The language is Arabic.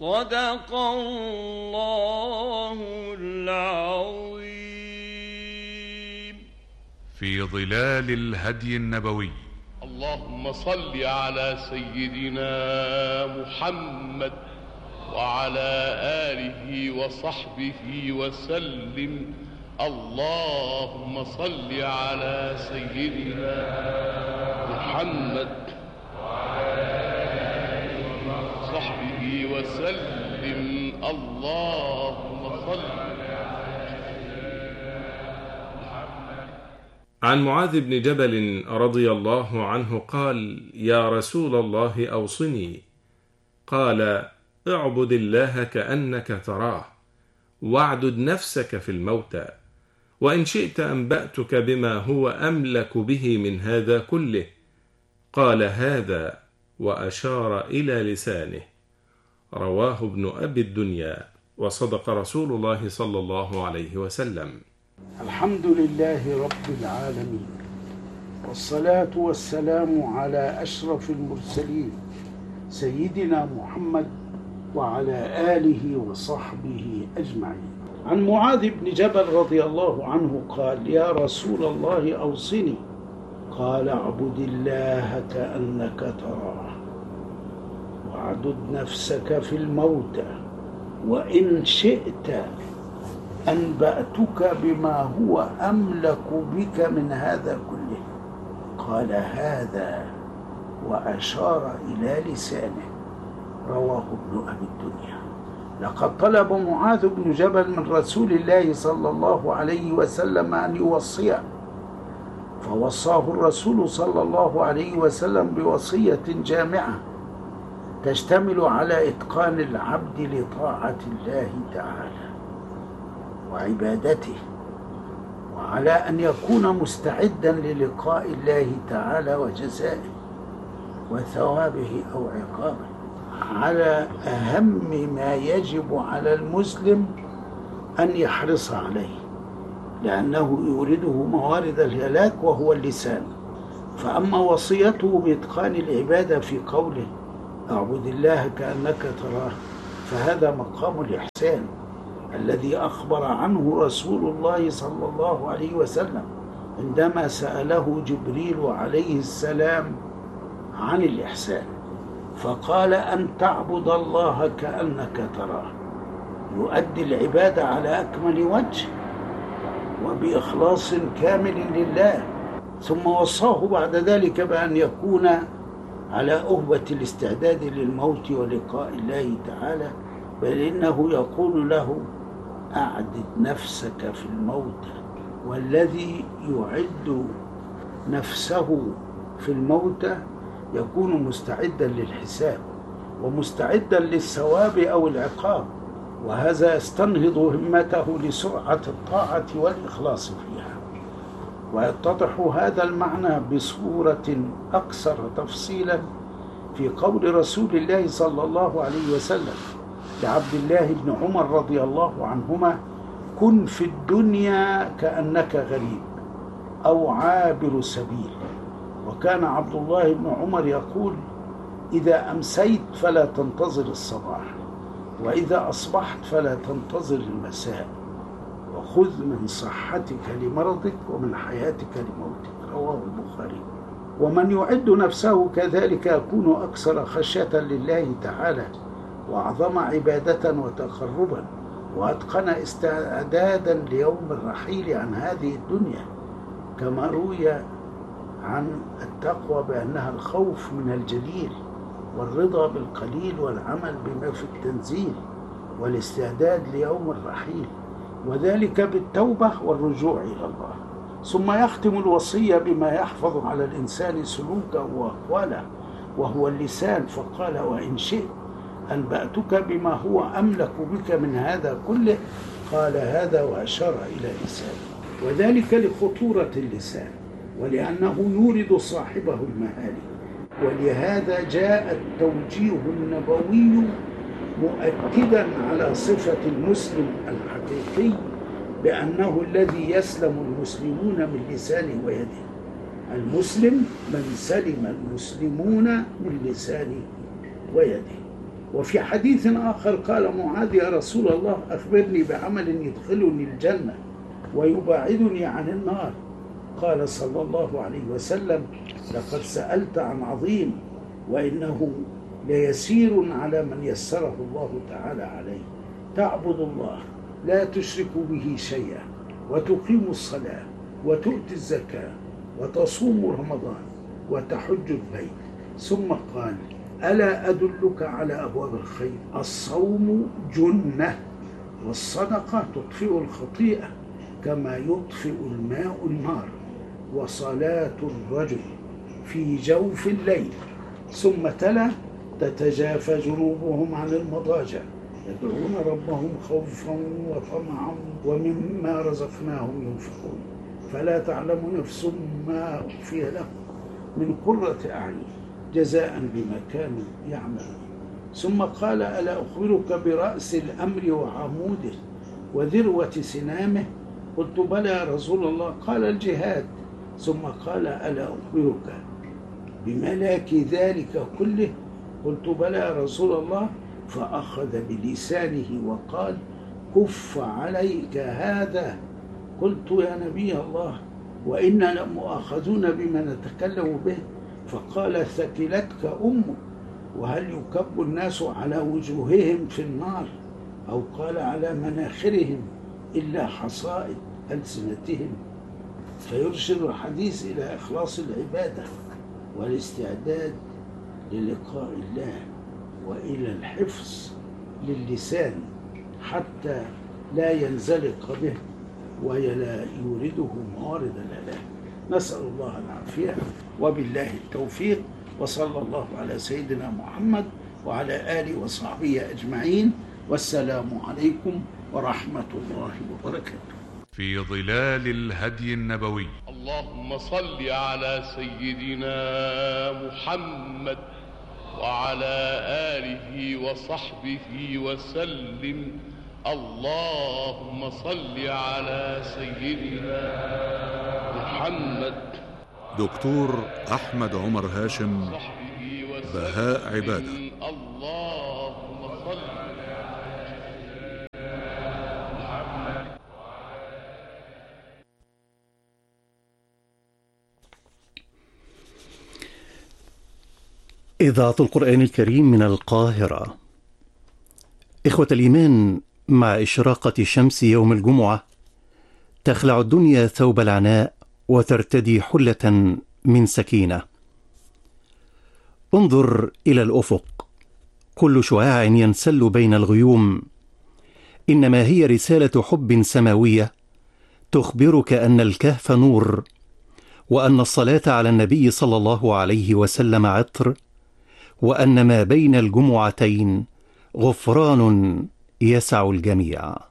صدق الله العظيم. في ظلال الهدي النبوي. اللهم صل على سيدنا محمد وعلى آله وصحبه وسلم. اللهم صل على سيدنا محمد وعلى آله وصحبه وسلم. اللهم صل عن معاذ بن جبل رضي الله عنه قال: يا رسول الله أوصني. قال: اعبد الله كأنك تراه، واعدد نفسك في الموتى، وإن شئت أنبأتك بما هو أملك به من هذا كله. قال: هذا، وأشار إلى لسانه. رواه ابن أبي الدنيا. وصدق رسول الله صلى الله عليه وسلم. الحمد لله رب العالمين، والصلاة والسلام على أشرف المرسلين سيدنا محمد وعلى آله وصحبه أجمعين. عن معاذ بن جبل رضي الله عنه قال: يا رسول الله أوصني. قال: اعبد الله كأنك تراه، واعدد نفسك في الموتى، وإن شئت أنبأتك بما هو أملك بك من هذا كله. قال: هذا، وأشار إلى لسانه. رواه ابن أبي الدنيا. لقد طلب معاذ بن جبل من رسول الله صلى الله عليه وسلم أن يوصيه، فوصاه الرسول صلى الله عليه وسلم بوصية جامعة تشتمل على إتقان العبد لطاعة الله تعالى وعبادته، وعلى أن يكون مستعدا للقاء الله تعالى وجزائه وثوابه أو عقابه، على أهم ما يجب على المسلم أن يحرص عليه، لأنه يورده موارد الهلاك وهو اللسان. فأما وصيته بإتقان العبادة في قوله: اعبد الله كأنك تراه، فهذا مقام الإحسان الذي أخبر عنه رسول الله صلى الله عليه وسلم عندما سأله جبريل عليه السلام عن الإحسان، فقال: أن تعبد الله كأنك تراه، يؤدي العبادة على أكمل وجه وبإخلاص كامل لله. ثم وصاه بعد ذلك بأن يكون على أهبة الاستعداد للموت ولقاء الله تعالى، بل إنه يقول له: أعدد نفسك في الموت. والذي يعد نفسه في الموت يكون مستعدا للحساب ومستعدا للثواب أو العقاب، وهذا يستنهض همته لسرعة الطاعة والإخلاص فيها. ويتضح هذا المعنى بصورة أكثر تفصيلا في قول رسول الله صلى الله عليه وسلم لعبد الله بن عمر رضي الله عنهما: كن في الدنيا كأنك غريب أو عابر سبيل. وكان عبد الله بن عمر يقول: إذا أمسيت فلا تنتظر الصباح، وإذا أصبحت فلا تنتظر المساء، وخذ من صحتك لمرضك ومن حياتك لموتك. رواه البخاري. ومن يعد نفسه كذلك يكون أكثر خشية لله تعالى، وأعظم عبادة وتقربا، وأتقن استعدادا ليوم الرحيل عن هذه الدنيا، كما روي عن التقوى بأنها الخوف من الجليل، والرضا بالقليل، والعمل بما في التنزيل، والاستعداد ليوم الرحيل، وذلك بالتوبة والرجوع إلى الله. ثم يختم الوصية بما يحفظ على الإنسان سلوكه وأقواله، وهو اللسان، فقال: وإن شئت أنبأتك بما هو أملك بك من هذا كله. قال: هذا، وأشار إلى لسانه، وذلك لخطورة اللسان ولأنه يورد صاحبه المهالك. ولهذا جاء التوجيه النبوي مؤكدا على صفة المسلم الحقيقي بأنه الذي يسلم المسلمون من لسانه ويده. المسلم من سلم المسلمون من لسانه ويده. وفي حديث آخر قال معاذ: يا رسول الله أخبرني بعمل يدخلني الجنة ويباعدني عن النار. قال صلى الله عليه وسلم: لقد سألت عن عظيم، وإنه ليسير على من يسره الله تعالى عليه. تعبد الله لا تشرك به شيئا، وتقيم الصلاة، وتؤتي الزكاة، وتصوم رمضان، وتحج البيت. ثم قال: ألا أدلك على أبواب الخير؟ الصوم جنة، والصدقة تطفئ الخطيئة كما يطفئ الماء النار، وصلاة الرجل في جوف الليل. ثم تلا: تتجافى جنوبهم عن المضاجع يدعون ربهم خوفا وطمعا ومما رزقناهم ينفقون، فلا تعلم نفس ما أخفي لهم من قرة أعين جزاء بما كانوا يعملون. ثم قال: ألا أخبرك برأس الأمر وعموده وذروة سنامه؟ قلت: بلى يا رسول الله. قال: الجهاد. ثم قال: ألا أخبرك بملاك ذلك كله؟ قلت: بلى يا رسول الله. فأخذ بلسانه وقال: كف عليك هذا. قلت: يا نبي الله، وإنا لمؤاخذون بما نتكلم به. فقال: ثكلتك أمك. وهل يكب الناس على وجوههم في النار، أو قال على مناخرهم، إلا حصائد ألسنتهم؟ فيرشد الحديث إلى إخلاص العبادة والاستعداد للقاء الله، وإلى الحفظ للسان حتى لا ينزلق به ولا يورده موارد الهلاك. نسأل الله العافية، وبالله التوفيق، وصلى الله على سيدنا محمد وعلى آله وصحبه أجمعين، والسلام عليكم ورحمة الله وبركاته. في ظلال الهدي النبوي. اللهم صل على سيدنا محمد وعلى آله وصحبه وسلم. اللهم صل على سيدنا محمد. دكتور أحمد عمر هاشم، بهاء عبادة. اللهم صل على محمد. إذاعة القرآن الكريم من القاهرة. إخوة الإيمان، مع إشراقة شمس يوم الجمعة تخلع الدنيا ثوب العناء وترتدي حلة من سكينة. انظر إلى الأفق، كل شعاع ينسل بين الغيوم إنما هي رسالة حب سماوية تخبرك أن الكهف نور، وأن الصلاة على النبي صلى الله عليه وسلم عطر، وأن ما بين الجمعتين غفران يسع الجميع.